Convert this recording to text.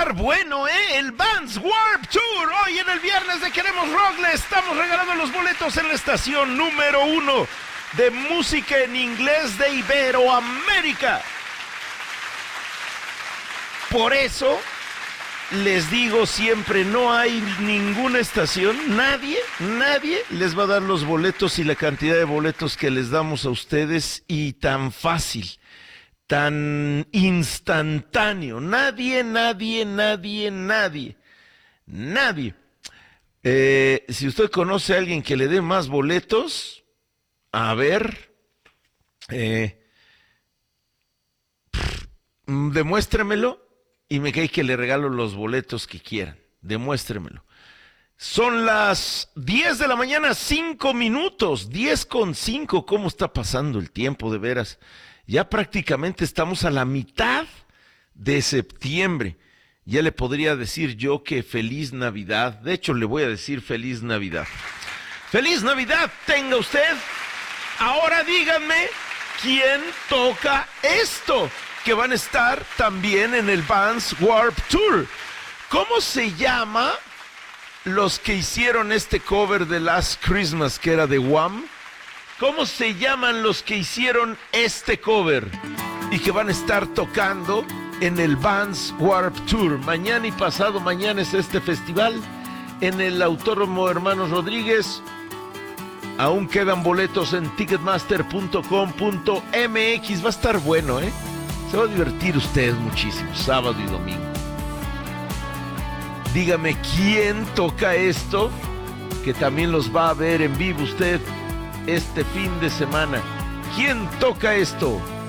estar bueno, ¿eh? El Vans Warped Tour. Hoy en el viernes de Queremos Rock le estamos regalando los boletos en la estación número 1 de música en inglés de Iberoamérica. Por eso les digo siempre, no hay ninguna estación, nadie les va a dar los boletos y la cantidad de boletos que les damos a ustedes y tan fácil, tan instantáneo. Nadie. Si usted conoce a alguien que le dé más boletos, a ver, demuéstremelo. Y me cae que le regalo los boletos que quieran. Demuéstremelo. Son las 10 de la mañana, 5 minutos. 10:05. ¿Cómo está pasando el tiempo, de veras? Ya prácticamente estamos a la mitad de septiembre. Ya le podría decir yo que feliz Navidad. De hecho, le voy a decir feliz Navidad. ¡Feliz Navidad tenga usted! Ahora díganme, ¿quién toca esto? Que van a estar también en el Vans Warped Tour. ¿Cómo se llama los que hicieron este cover de Last Christmas, que era de Wham? ¿Cómo se llaman los que hicieron este cover y que van a estar tocando en el Vans Warped Tour? Mañana y pasado mañana es este festival en el Autódromo Hermanos Rodríguez. Aún quedan boletos en ticketmaster.com.mx. Va a estar bueno, ¿eh? Se va a divertir usted muchísimo, sábado y domingo. Dígame, ¿quién toca esto? Que también los va a ver en vivo usted este fin de semana. ¿Quién toca esto?